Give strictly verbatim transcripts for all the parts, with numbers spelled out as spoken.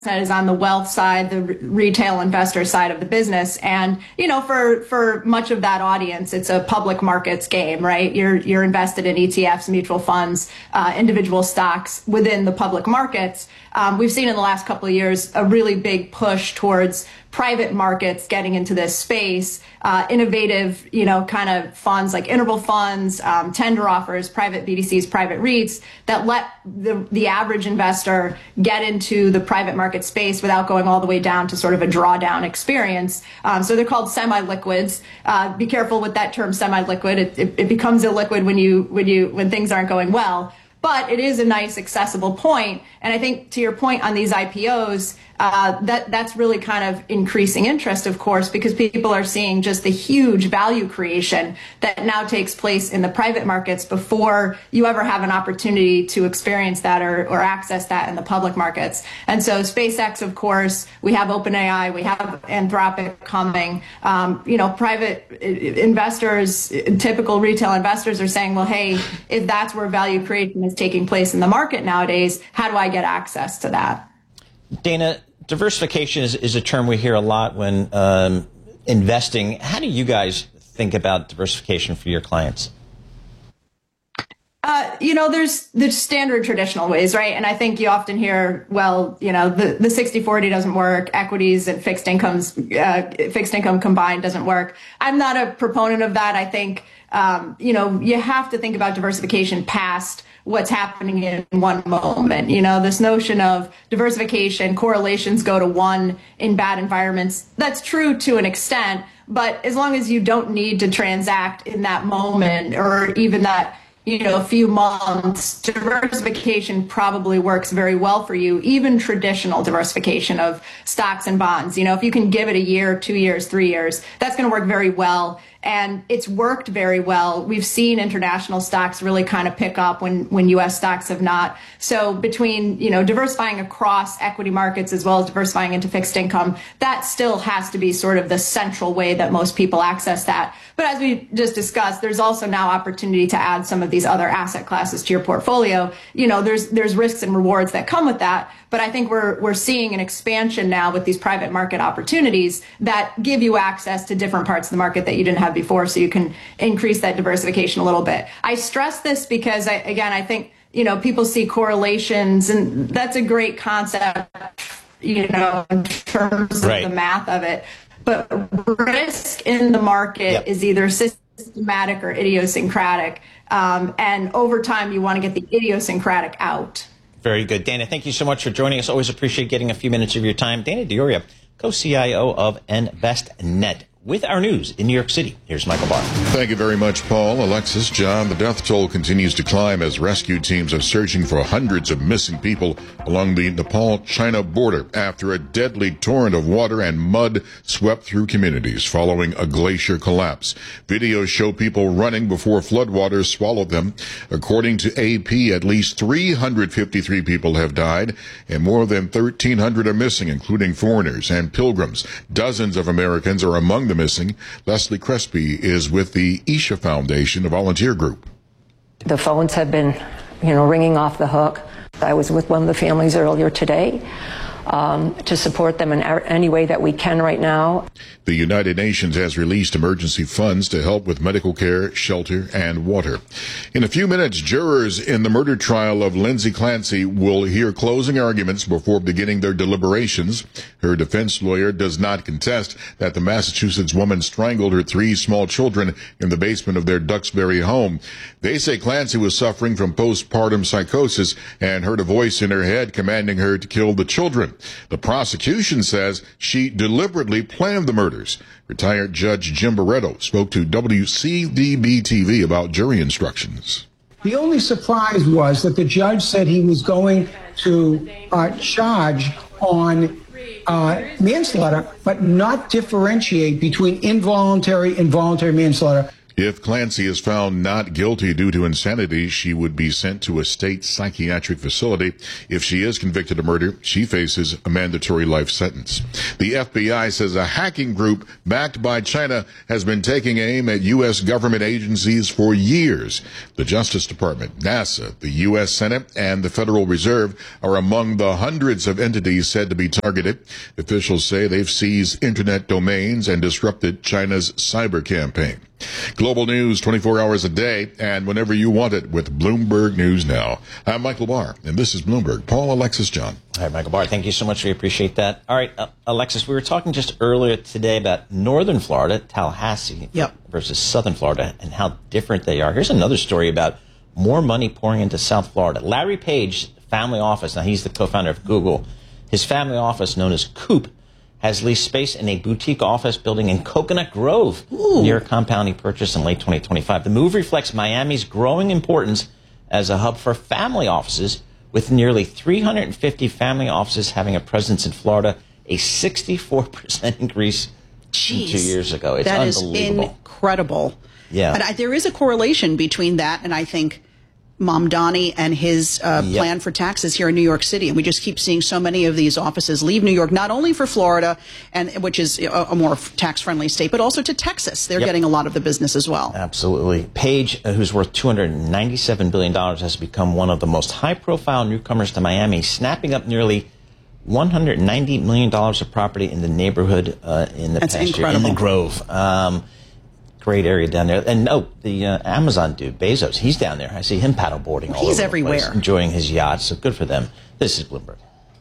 is on the wealth side, the retail investor side of the business. And, you know, for, for much of that audience, it's a public markets game, right? You're, you're invested in E T Fs, mutual funds, uh, individual stocks within the public markets. Um, we've seen in the last couple of years a really big push towards private markets getting into this space, uh, innovative, you know, kind of funds like interval funds, um, tender offers, private B D Cs, private REITs that let the, the average investor get into the private market space without going all the way down to sort of a drawdown experience. Um, so they're called semi-liquids. Uh, be careful with that term, semi-liquid. It, it, it becomes illiquid when you when you when things aren't going well. But it is a nice accessible point. And I think to your point on these I P Os, uh, that that's really kind of increasing interest, of course, because people are seeing just the huge value creation that now takes place in the private markets before you ever have an opportunity to experience that or, or access that in the public markets. And so SpaceX, of course, we have OpenAI, we have Anthropic coming. Um, you know, private investors, typical retail investors are saying, well, hey, if that's where value creation is taking place in the market nowadays, how do I get access to that? Dana, diversification is, is a term we hear a lot when um, investing. How do you guys think about diversification for your clients? Uh, you know, there's the standard traditional ways, right? And I think you often hear, well, you know, the, the sixty forty doesn't work. Equities and fixed incomes, uh, fixed income combined doesn't work. I'm not a proponent of that. I think, um, you know, you have to think about diversification past what's happening in one moment. You know, this notion of diversification, correlations go to one in bad environments. That's true to an extent, but as long as you don't need to transact in that moment or even that, you know, a few months, diversification probably works very well for you, even traditional diversification of stocks and bonds. You know, if you can give it a year, two years, three years, that's going to work very well. And it's worked very well. We've seen international stocks really kind of pick up when, when U S stocks have not. So between, you know, diversifying across equity markets as well as diversifying into fixed income, that still has to be sort of the central way that most people access that. But as we just discussed, there's also now opportunity to add some of these other asset classes to your portfolio. You know, there's there's risks and rewards that come with that. But I think we're we're seeing an expansion now with these private market opportunities that give you access to different parts of the market that you didn't have before, so you can increase that diversification a little bit. I stress this because, I, again, I think, you know, people see correlations, and that's a great concept, you know, in terms right. of the math of it. But risk in the market yep. is either systematic or idiosyncratic. Um, and over time, you want to get the idiosyncratic out. Very good. Dana, thank you so much for joining us. Always appreciate getting a few minutes of your time. Dana D'Auria, co-C I O of InvestNet. With our news in New York City, here's Michael Barr. Thank you very much, Paul. Alexis, John, the death toll continues to climb as rescue teams are searching for hundreds of missing people along the Nepal-China border after a deadly torrent of water and mud swept through communities following a glacier collapse. Videos show people running before floodwaters swallowed them. According to A P, at least three hundred fifty-three people have died and more than thirteen hundred are missing, including foreigners and pilgrims. Dozens of Americans are among the missing. Leslie Crespi is with the Isha Foundation, a volunteer group. The phones have been, you know, ringing off the hook. I was with one of the families earlier today um, to support them in any way that we can right now. The United Nations has released emergency funds to help with medical care, shelter, and water. In a few minutes, jurors in the murder trial of Lindsay Clancy will hear closing arguments before beginning their deliberations. Her defense lawyer does not contest that the Massachusetts woman strangled her three small children in the basement of their Duxbury home. They say Clancy was suffering from postpartum psychosis and heard a voice in her head commanding her to kill the children. The prosecution says she deliberately planned the murders. Retired Judge Jim Barretto spoke to W C D B T V about jury instructions. The only surprise was that the judge said he was going to uh, charge on uh, manslaughter, but not differentiate between involuntary and voluntary manslaughter. If Clancy is found not guilty due to insanity, she would be sent to a state psychiatric facility. If she is convicted of murder, she faces a mandatory life sentence. The F B I says a hacking group backed by China has been taking aim at U S government agencies for years. The Justice Department, NASA, the U S Senate, and the Federal Reserve are among the hundreds of entities said to be targeted. Officials say they've seized internet domains and disrupted China's cyber campaign. Global news twenty-four hours a day and whenever you want it with Bloomberg News Now. I'm Michael Barr, and this is Bloomberg. Paul, Alexis, John. All right, Michael Barr, thank you so much. We appreciate that. All right, uh, Alexis, we were talking just earlier today about northern Florida, Tallahassee, yep. versus southern Florida, and how different they are. Here's another story about more money pouring into South Florida. Larry Page, family office, now he's the co-founder of Google. His family office, known as Coop, has leased space in a boutique office building in Coconut Grove, Ooh. near a compound he purchased in late twenty twenty-five. The move reflects Miami's growing importance as a hub for family offices, with nearly three hundred fifty family offices having a presence in Florida, a sixty-four percent increase Jeez, from two years ago. It's that unbelievable. Is incredible. Yeah. But I, there is a correlation between that and I think Mamdani and his uh, yep. plan for taxes here in New York City. And we just keep seeing so many of these offices leave New York, not only for Florida, and which is a, a more tax-friendly state, but also to Texas. They're yep. getting a lot of the business as well. Absolutely. Page, uh, who's worth two hundred ninety-seven billion dollars, has become one of the most high-profile newcomers to Miami, snapping up nearly one hundred ninety million dollars of property in the neighborhood uh, in the That's past year, in the Grove. Um, Great area down there. And no, the uh, Amazon dude, Bezos, he's down there. I see him paddleboarding all he's over everywhere. the place, enjoying his yacht. So good for them. This is Bloomberg.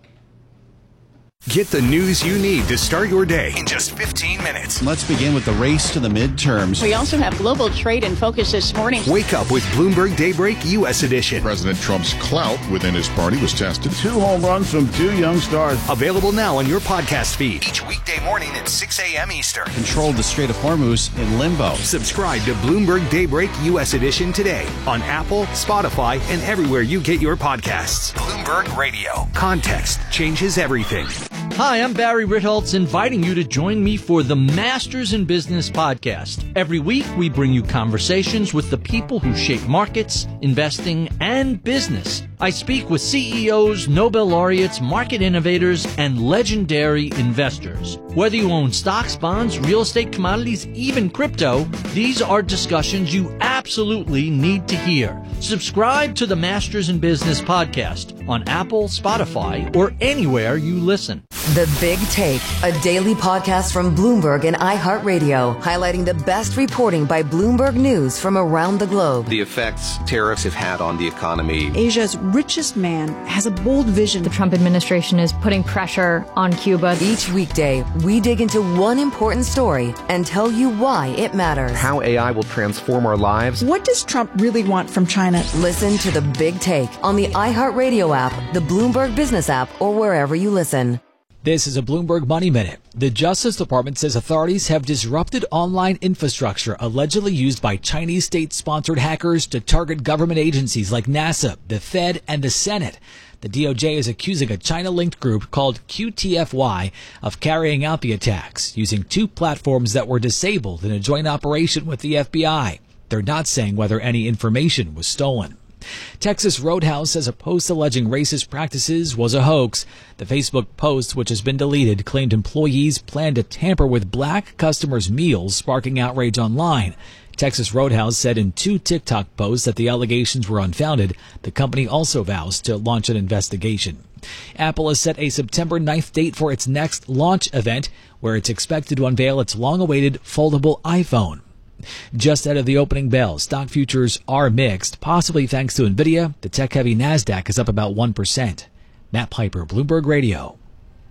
Get the news you need to start your day in just fifteen minutes. Let's begin with the race to the midterms. We also have global trade in focus this morning. Wake up with Bloomberg Daybreak U S Edition. President Trump's clout within his party was tested. Two home runs from two young stars. Available now on your podcast feed. Each weekday morning at six a.m. Eastern. Controlled the Strait of Hormuz in limbo. Subscribe to Bloomberg Daybreak U S Edition today on Apple, Spotify, and everywhere you get your podcasts. Bloomberg Radio. Context changes everything. Hi, I'm Barry Ritholtz, inviting you to join me for the Masters in Business podcast. Every week, we bring you conversations with the people who shape markets, investing, and business. I speak with C E Os, Nobel laureates, market innovators, and legendary investors. Whether you own stocks, bonds, real estate, commodities, even crypto, these are discussions you absolutely need to hear. Subscribe to the Masters in Business podcast on Apple, Spotify, or anywhere you listen. The Big Take, a daily podcast from Bloomberg and iHeartRadio, highlighting the best reporting by Bloomberg News from around the globe. The effects tariffs have had on the economy. Asia's richest man has a bold vision. The Trump administration is putting pressure on Cuba. Each weekday, we dig into one important story and tell you why it matters. How A I will transform our lives. What does Trump really want from China? Listen to The Big Take on the iHeartRadio app, the Bloomberg Business app, or wherever you listen. This is a Bloomberg Money Minute. The Justice Department says authorities have disrupted online infrastructure allegedly used by Chinese state-sponsored hackers to target government agencies like NASA, the Fed, and the Senate. The D O J is accusing a China-linked group called Q T F Y of carrying out the attacks, using two platforms that were disabled in a joint operation with the F B I. They're not saying whether any information was stolen. Texas Roadhouse says a post alleging racist practices was a hoax. The Facebook post, which has been deleted, claimed employees planned to tamper with black customers' meals, sparking outrage online. Texas Roadhouse said in two TikTok posts that the allegations were unfounded. The company also vows to launch an investigation. Apple has set a September ninth date for its next launch event, where it's expected to unveil its long-awaited foldable iPhone. Just out of the opening bell, stock futures are mixed, possibly thanks to NVIDIA. The tech-heavy NASDAQ is up about one percent. Matt Piper, Bloomberg Radio.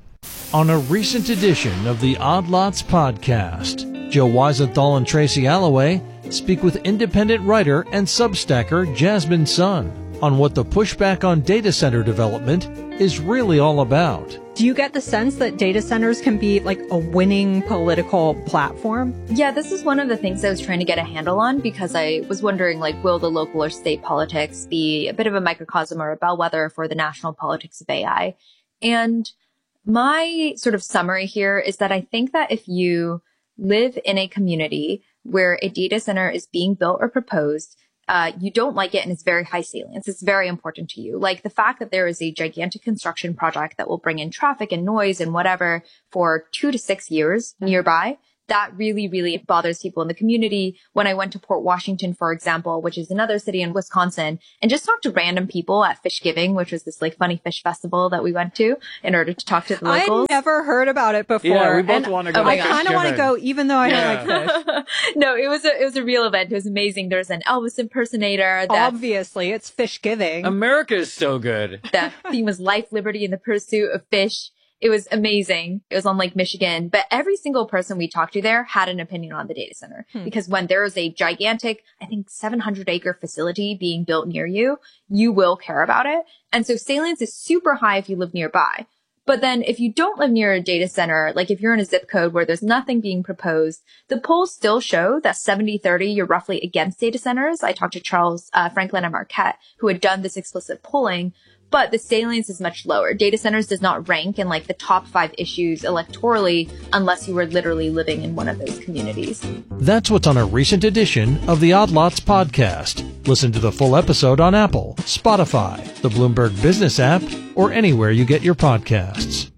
On a recent edition of the Odd Lots podcast, Joe Weisenthal and Tracy Alloway speak with independent writer and Substacker Jasmine Sun on what the pushback on data center development is really all about. Do you get the sense that data centers can be like a winning political platform? Yeah, this is one of the things I was trying to get a handle on, because I was wondering, like, will the local or state politics be a bit of a microcosm or a bellwether for the national politics of A I? And my sort of summary here is that I think that if you live in a community where a data center is being built or proposed, uh, you don't like it and it's very high salience. It's very important to you. Like the fact that there is a gigantic construction project that will bring in traffic and noise and whatever for two to six years nearby. That really, really bothers people in the community. When I went to Port Washington, for example, which is another city in Wisconsin, and just talked to random people at Fishgiving, which was this like funny fish festival that we went to in order to talk to the locals. I'd never heard about it before. Yeah, we both want to go. I kind of want to go, even though I yeah. don't like fish. No, it was a it was a real event. It was amazing. There was an Elvis impersonator. That, Obviously, it's Fishgiving. America is so good. The theme was life, liberty, and the pursuit of fish. It was amazing. It was on Lake Michigan, but every single person we talked to there had an opinion on the data center hmm. because when there is a gigantic, I think seven hundred acre facility being built near you, you will care about it. And so salience is super high if you live nearby. But then if you don't live near a data center, like if you're in a zip code where there's nothing being proposed, the polls still show that seventy thirty, you're roughly against data centers. I talked to Charles uh, Franklin and Marquette, who had done this explicit polling. But the salience is much lower. Data centers does not rank in like the top five issues electorally unless you were literally living in one of those communities. That's what's on a recent edition of the Odd Lots podcast. Listen to the full episode on Apple, Spotify, the Bloomberg Business app, or anywhere you get your podcasts.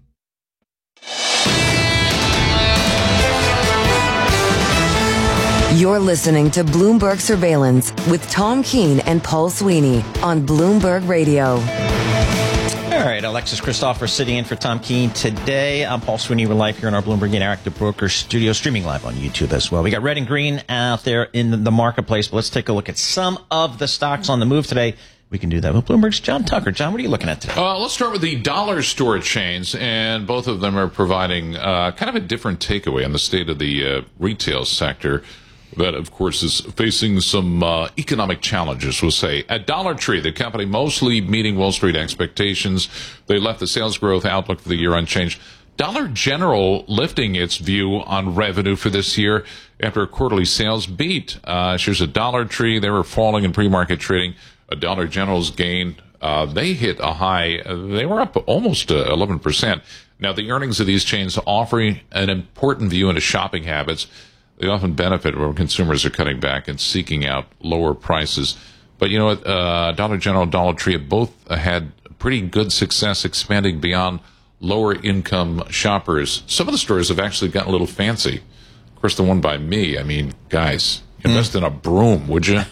You're listening to Bloomberg Surveillance with Tom Keene and Paul Sweeney on Bloomberg Radio. All right, Alexis Christopher sitting in for Tom Keene today. I'm Paul Sweeney. We're live here in our Bloomberg Interactive Brokers studio, streaming live on YouTube as well. We got red and green out there in the marketplace, but let's take a look at some of the stocks on the move today. We can do that with Bloomberg's John Tucker. John, what are you looking at today? Uh, let's start with the dollar store chains, and both of them are providing uh, kind of a different takeaway on the state of the uh, retail sector. That, of course, is facing some uh, economic challenges, we'll say. At Dollar Tree, the company mostly meeting Wall Street expectations. They left the sales growth outlook for the year unchanged. Dollar General lifting its view on revenue for this year after a quarterly sales beat. Uh, shares at Dollar Tree, they were falling in pre-market trading. A Dollar General's gain, uh, they hit a high. Uh, they were up almost uh, eleven percent. Now, the earnings of these chains offer an important view into shopping habits. They often benefit when consumers are cutting back and seeking out lower prices. But you know what? Uh, Dollar General and Dollar Tree have both had pretty good success expanding beyond lower income shoppers. Some of the stores have actually gotten a little fancy. Of course, the one by me, I mean, guys, invest mm. in a broom, would you?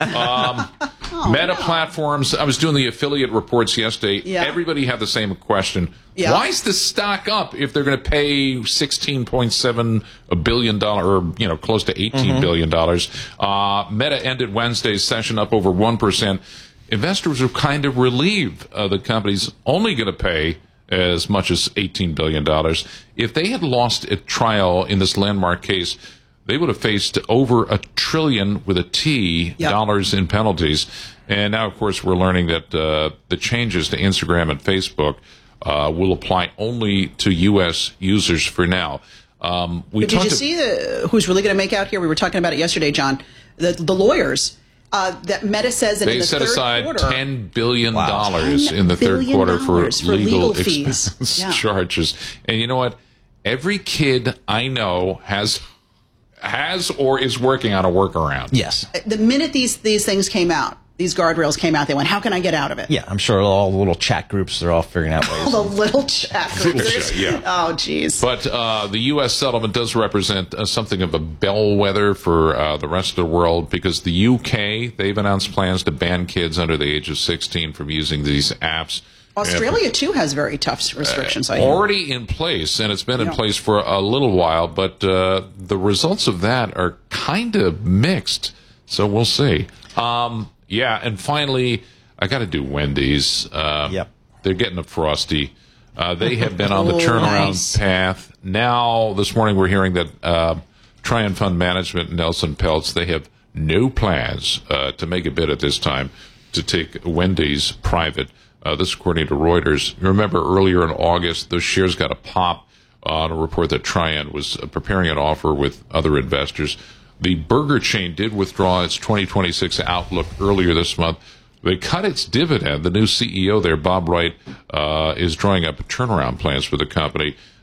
Um, oh, Meta no. Platforms, I was doing the affiliate reports yesterday. Yeah. Everybody had the same question. Yeah. Why is this stock up if they're going to pay sixteen point seven billion dollars, or, you know, close to eighteen mm-hmm. billion dollars? Uh, Meta ended Wednesday's session up over one percent. Investors are kind of relieved uh, the company's only going to pay as much as eighteen billion dollars. If they had lost a trial in this landmark case, they would have faced over a trillion with a T yep. dollars in penalties. And now, of course, we're learning that uh, the changes to Instagram and Facebook uh, will apply only to U S users for now. Um, we but did you see the, who's really going to make out here? We were talking about it yesterday, John. The, the lawyers uh, that Meta says that they in the set third aside quarter, ten billion dollars wow. in the third quarter for, for legal, legal expense yeah. charges. And you know what? Every kid I know has has or is working on a workaround. Yes. The minute these these things came out, these guardrails came out, they went, how can I get out of it? Yeah, I'm sure all the little chat groups, they're all figuring out ways. All the little chat groups. yeah. Oh, geez. But uh, the U S settlement does represent uh, something of a bellwether for uh, the rest of the world, because the U K, they've announced plans to ban kids under the age of sixteen from using these apps. Australia, too, has very tough restrictions. Uh, already in place, and it's been in yeah. place for a little while, but uh, the results of that are kind of mixed, so we'll see. Um, yeah, and finally, I got to do Wendy's. Uh, yep. They're getting a frosty. Uh, they have been on the turnaround nice. path. Now, this morning, we're hearing that uh, Trian Fund Management and Nelson Peltz, they have no plans uh, to make a bid at this time to take Wendy's private. Uh, this according to Reuters. Remember earlier in August, those shares got a pop on a report that Trian was preparing an offer with other investors. The burger chain did withdraw its twenty twenty-six outlook earlier this month. They cut its dividend. The new C E O there, Bob Wright, uh, is drawing up turnaround plans for the company.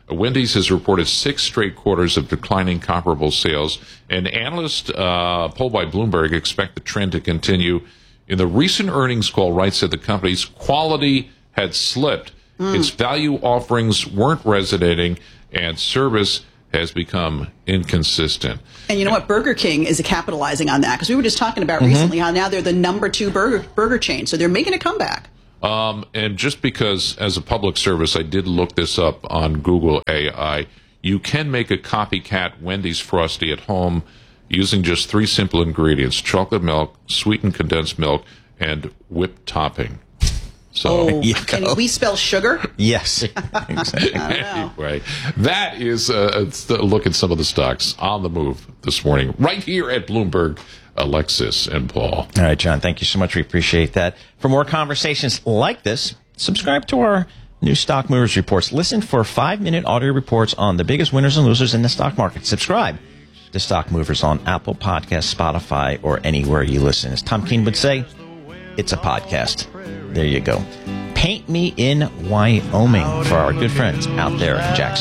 Wendy's has reported six straight quarters of declining comparable sales, and analysts uh, polled by Bloomberg expect the trend to continue. In the recent earnings call, Wright said the company's quality had slipped, mm. its value offerings weren't resonating, and service has become inconsistent. And you know what? Burger King is capitalizing on that, because we were just talking about mm-hmm. recently how now they're the number two burger burger chain, so they're making a comeback. Um, and just because, as a public service, I did look this up on Google A I, you can make a copycat Wendy's Frosty at home using just three simple ingredients: chocolate milk, sweetened condensed milk, and whipped topping. So, oh, can we spell sugar? Yes. Exactly. I don't know. Right. That is uh, a look at some of the stocks on the move this morning, right here at Bloomberg. Alexis and Paul. All right, John, thank you so much. We appreciate that. For more conversations like this, subscribe to our new Stock Movers reports. Listen for five-minute audio reports on the biggest winners and losers in the stock market. Subscribe to Stock Movers on Apple Podcasts, Spotify, or anywhere you listen. As Tom Keene would say, it's a podcast. There you go. Paint Me in Wyoming for our good friends out there in Jackson.